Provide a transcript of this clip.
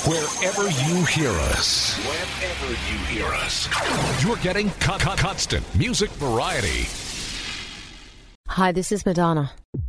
Wherever you hear us. Whenever you hear us. You're getting constant music variety. Hi, this is Madonna.